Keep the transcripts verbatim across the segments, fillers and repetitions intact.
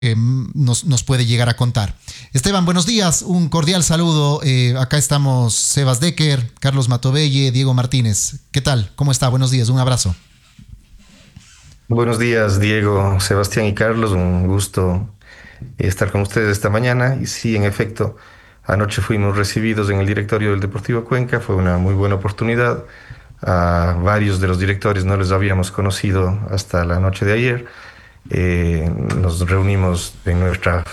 eh, nos, nos puede llegar a contar. Esteban, buenos días, un cordial saludo. Eh, acá estamos Sebas Decker, Carlos Matovelle, Diego Martínez. ¿Qué tal? ¿Cómo está? Buenos días, un abrazo. Buenos días, Diego, Sebastián y Carlos. Un gusto estar con ustedes esta mañana. Y sí, en efecto, anoche fuimos recibidos en el directorio del Deportivo Cuenca. Fue una muy buena oportunidad. A varios de los directores no les habíamos conocido hasta la noche de ayer. Eh, nos reunimos en nuestra,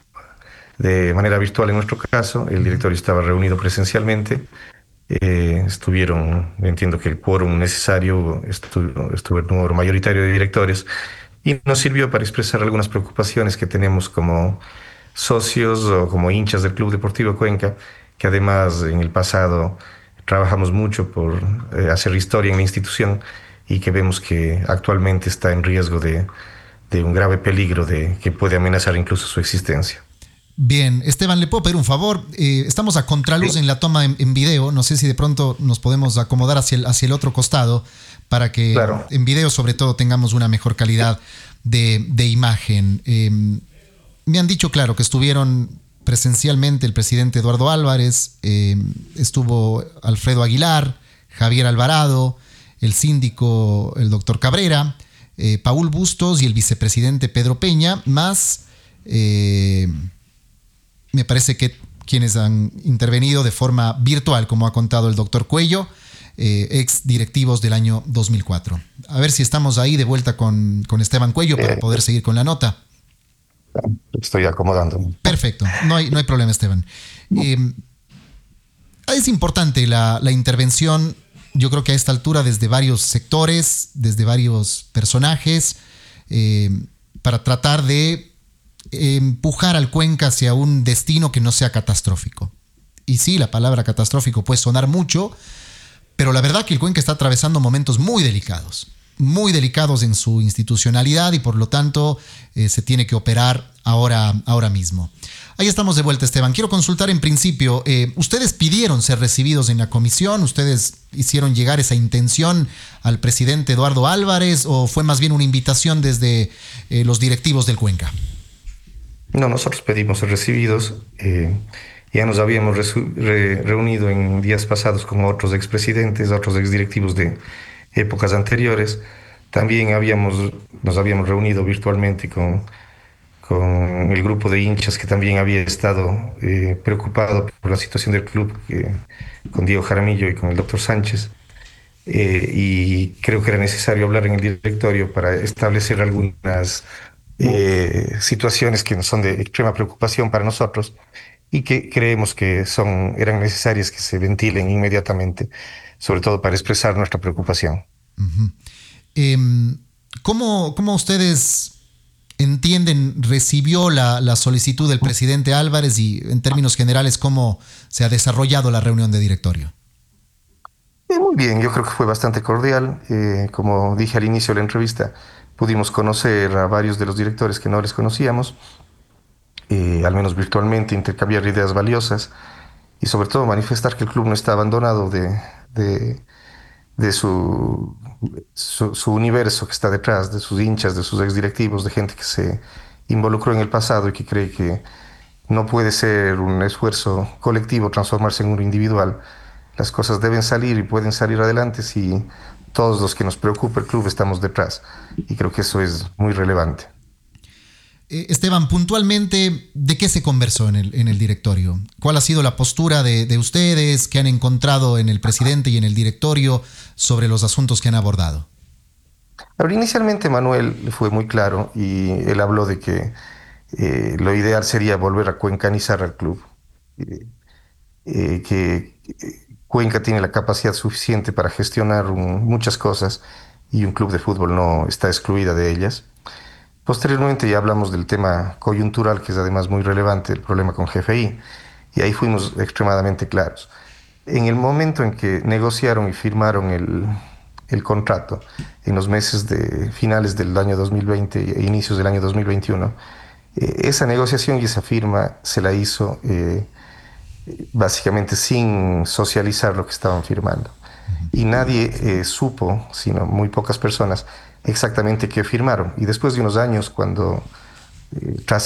de manera virtual en nuestro caso. El Ujú. directorio estaba reunido presencialmente. Eh, estuvieron, entiendo que el quórum necesario estuvo, estuvo el número mayoritario de directores y nos sirvió para expresar algunas preocupaciones que tenemos como socios o como hinchas del Club Deportivo Cuenca, que además en el pasado trabajamos mucho por eh, hacer historia en la institución y que vemos que actualmente está en riesgo de, de un grave peligro de, que puede amenazar incluso su existencia. Bien, Esteban, le puedo pedir un favor. Eh, estamos a contraluz Sí, en la toma en, en video. No sé si de pronto nos podemos acomodar hacia el, hacia el otro costado para que claro. en video sobre todo tengamos una mejor calidad de, de imagen. Eh, me han dicho, claro, que estuvieron presencialmente el presidente Eduardo Álvarez, eh, estuvo Alfredo Aguilar, Javier Alvarado, el síndico, el doctor Cabrera, eh, Paul Bustos y el vicepresidente Pedro Peña, más... Eh, me parece que quienes han intervenido de forma virtual, como ha contado el doctor Cuello, eh, ex directivos del año dos mil cuatro. A ver si estamos ahí de vuelta con, con Esteban Cuello para Eh, poder seguir con la nota. Estoy acomodando. Perfecto, no hay, no hay problema, Esteban. Eh, es importante la, la intervención, yo creo que a esta altura, desde varios sectores, desde varios personajes, eh, para tratar de empujar al Cuenca hacia un destino que no sea catastrófico. Y sí, la palabra catastrófico puede sonar mucho, pero la verdad que el Cuenca está atravesando momentos muy delicados, muy delicados en su institucionalidad y por lo tanto eh, se tiene que operar ahora, ahora mismo. Ahí estamos de vuelta, Esteban. Quiero consultar en principio, eh, ¿ustedes pidieron ser recibidos en la comisión? ¿Ustedes hicieron llegar esa intención al presidente Eduardo Álvarez o fue más bien una invitación desde eh, los directivos del Cuenca? No, nosotros pedimos ser recibidos. Eh, ya nos habíamos resu- re- reunido en días pasados con otros expresidentes, otros exdirectivos de épocas anteriores. También habíamos, nos habíamos reunido virtualmente con, con el grupo de hinchas que también había estado eh, preocupado por la situación del club, que- con Diego Jaramillo y con el doctor Sánchez. Eh, y creo que era necesario hablar en el directorio para establecer algunas eh, situaciones que son de extrema preocupación para nosotros y que creemos que son, eran necesarias que se ventilen inmediatamente, sobre todo para expresar nuestra preocupación. Uh-huh. Eh, ¿cómo, ¿Cómo ustedes entienden, recibió la, la solicitud del presidente Álvarez y en términos generales cómo se ha desarrollado la reunión de directorio? Eh, muy bien, yo creo que fue bastante cordial. Eh, como dije al inicio de la entrevista, pudimos conocer a varios de los directores que no les conocíamos, eh, al menos virtualmente, intercambiar ideas valiosas y sobre todo manifestar que el club no está abandonado de, de, de su, su, su universo que está detrás, de sus hinchas, de sus exdirectivos, de gente que se involucró en el pasado y que cree que no puede ser un esfuerzo colectivo transformarse en uno individual. Las cosas deben salir y pueden salir adelante si todos los que nos preocupa el club estamos detrás. Y creo que eso es muy relevante. Eh, Esteban, puntualmente, ¿de qué se conversó en el, en el directorio? ¿Cuál ha sido la postura de, de ustedes que han encontrado en el presidente y en el directorio sobre los asuntos que han abordado? Ahora, inicialmente Manuel fue muy claro y él habló de que eh, lo ideal sería volver a cuencanizar al club. Eh, eh, que eh, Cuenca tiene la capacidad suficiente para gestionar un- muchas cosas y un club de fútbol no está excluida de ellas. Posteriormente ya hablamos del tema coyuntural, que es además muy relevante, el problema con G F I, y ahí fuimos extremadamente claros. En el momento en que negociaron y firmaron el, el contrato, en los meses de finales del año dos mil veinte e inicios del año dos mil veintiuno, eh, esa negociación y esa firma se la hizo eh, básicamente sin socializar lo que estaban firmando. Y nadie eh, supo, sino muy pocas personas, exactamente qué firmaron. Y después de unos años, cuando eh, tras